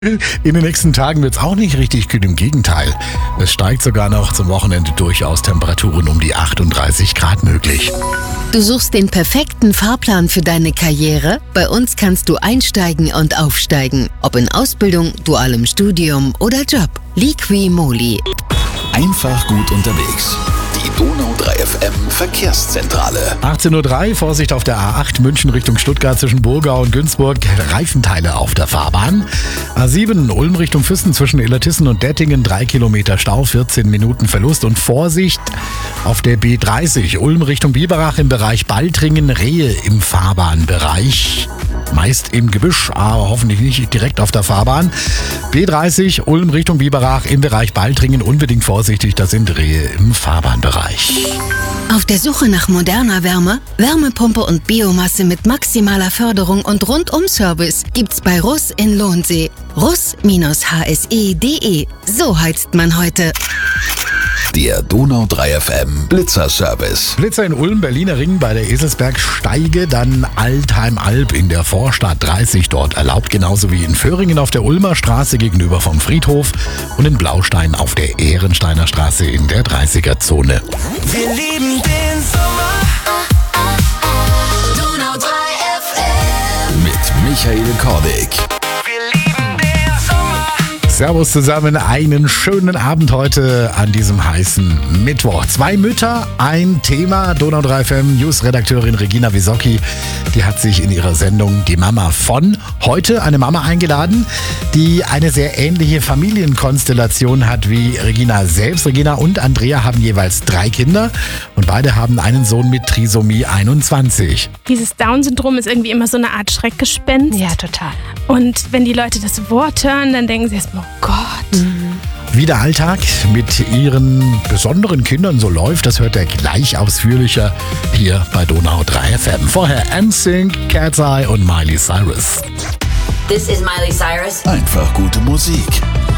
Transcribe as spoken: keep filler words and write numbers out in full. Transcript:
In den nächsten Tagen wird es auch nicht richtig kühl, im Gegenteil. Es steigt sogar noch zum Wochenende durchaus Temperaturen um die achtunddreißig Grad möglich. Du suchst den perfekten Fahrplan für deine Karriere? Bei uns kannst du einsteigen und aufsteigen. Ob in Ausbildung, dualem Studium oder Job. Liqui-Moly. Einfach gut unterwegs. Die Donau drei F M Verkehrszentrale. achtzehn Uhr drei, Vorsicht auf der A acht München Richtung Stuttgart zwischen Burgau und Günzburg. Reifenteile auf der Fahrbahn. A sieben Ulm Richtung Füssen zwischen Illertissen und Dettingen. drei Kilometer Stau, vierzehn Minuten Verlust. Und Vorsicht auf der B dreißig Ulm Richtung Biberach im Bereich Baltringen. Rehe im Fahrbahnbereich. Meist im Gebüsch, aber hoffentlich nicht direkt auf der Fahrbahn. B dreißig Ulm Richtung Biberach im Bereich Baltringen. Unbedingt vorsichtig, da sind Rehe im Fahrbahnbereich. Auf der Suche nach moderner Wärme, Wärmepumpe und Biomasse mit maximaler Förderung und Rundum-Service gibt's bei Russ in Lohnsee. russ H S E punkt de. So heizt man heute. Der Donau drei F M Blitzer-Service. Blitzer in Ulm, Berliner Ring bei der Eselsbergsteige, dann Altheim-Alb in der Vorstadt dreißig dort erlaubt, genauso wie in Föhringen auf der Ulmer Straße gegenüber vom Friedhof und in Blaustein auf der Ehrensteiner Straße in der dreißiger-Zone. Wir lieben den Sommer. Donau drei F M. Mit Michael Kordig. Servus zusammen, einen schönen Abend heute an diesem heißen Mittwoch. Zwei Mütter, ein Thema. Donau drei F M News-Redakteurin Regina Wisocki, die hat sich in ihrer Sendung Die Mama von heute eine Mama eingeladen, die eine sehr ähnliche Familienkonstellation hat wie Regina selbst. Regina und Andrea haben jeweils drei Kinder und beide haben einen Sohn mit Trisomie einundzwanzig. Dieses Down-Syndrom ist irgendwie immer so eine Art Schreckgespenst. Ja, total. Und wenn die Leute das Wort hören, dann denken sie erstmal, oh Gott. Mhm. Wie der Alltag mit ihren besonderen Kindern so läuft, das hört er gleich ausführlicher hier bei Donau drei F M. Vorher N Sync, Cat's Eye und Miley Cyrus. This is Miley Cyrus. Einfach gute Musik.